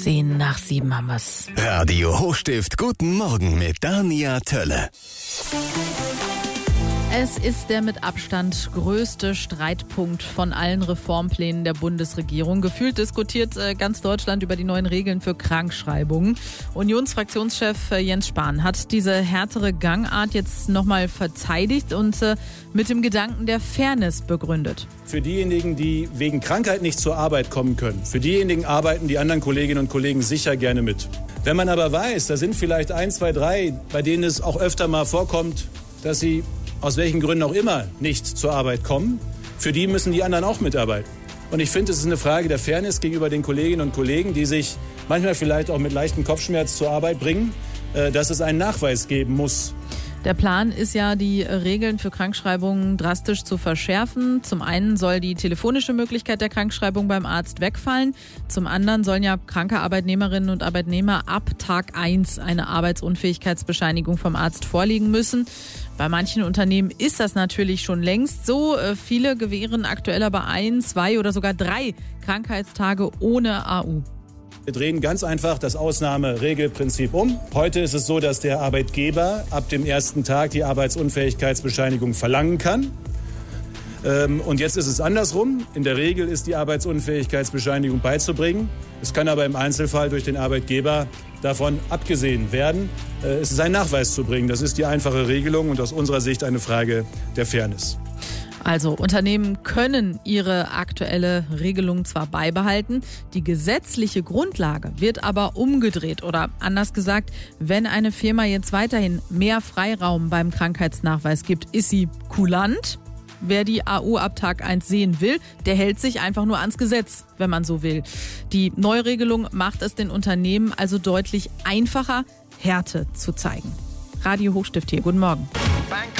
6:10 haben wir's. Radio Hochstift, guten Morgen mit Dania Tölle. Es ist der mit Abstand größte Streitpunkt von allen Reformplänen der Bundesregierung. Gefühlt diskutiert ganz Deutschland über die neuen Regeln für Krankschreibungen. Unionsfraktionschef Jens Spahn hat diese härtere Gangart jetzt nochmal verteidigt und mit dem Gedanken der Fairness begründet. Für diejenigen, die wegen Krankheit nicht zur Arbeit kommen können, für diejenigen arbeiten die anderen Kolleginnen und Kollegen sicher gerne mit. Wenn man aber weiß, da sind vielleicht 1, 2, 3, bei denen es auch öfter mal vorkommt, dass sie aus welchen Gründen auch immer nicht zur Arbeit kommen, für die müssen die anderen auch mitarbeiten. Und ich finde, es ist eine Frage der Fairness gegenüber den Kolleginnen und Kollegen, die sich manchmal vielleicht auch mit leichtem Kopfschmerz zur Arbeit bringen, dass es einen Nachweis geben muss. Der Plan ist ja, die Regeln für Krankschreibungen drastisch zu verschärfen. Zum einen soll die telefonische Möglichkeit der Krankschreibung beim Arzt wegfallen. Zum anderen sollen ja kranke Arbeitnehmerinnen und Arbeitnehmer ab Tag 1 eine Arbeitsunfähigkeitsbescheinigung vom Arzt vorlegen müssen. Bei manchen Unternehmen ist das natürlich schon längst so. Viele gewähren aktuell aber 1, 2 oder sogar 3 Krankheitstage ohne AU. Wir drehen ganz einfach das Ausnahmeregelprinzip um. Heute ist es so, dass der Arbeitgeber ab dem ersten Tag die Arbeitsunfähigkeitsbescheinigung verlangen kann. Und jetzt ist es andersrum. In der Regel ist die Arbeitsunfähigkeitsbescheinigung beizubringen. Es kann aber im Einzelfall durch den Arbeitgeber davon abgesehen werden. Es ist ein Nachweis zu bringen. Das ist die einfache Regelung und aus unserer Sicht eine Frage der Fairness. Also Unternehmen können ihre aktuelle Regelung zwar beibehalten, die gesetzliche Grundlage wird aber umgedreht. Oder anders gesagt, wenn eine Firma jetzt weiterhin mehr Freiraum beim Krankheitsnachweis gibt, ist sie kulant. Wer die AU ab Tag 1 sehen will, der hält sich einfach nur ans Gesetz, wenn man so will. Die Neuregelung macht es den Unternehmen also deutlich einfacher, Härte zu zeigen. Radio Hochstift hier, guten Morgen.